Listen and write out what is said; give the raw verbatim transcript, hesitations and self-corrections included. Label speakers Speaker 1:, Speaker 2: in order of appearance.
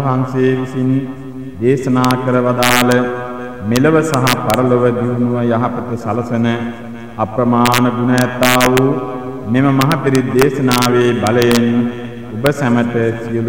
Speaker 1: වහන්සේ විසින් දේශනා කර වදාළ මෙලව සහ පරලොව දියුණුව යහපත සලසන අප්‍රමාණ ගුණ ඇත්තා වූ මෙම මහ පිරිත් දේශනාවේ බලයෙන් ඔබ සැමට සියලු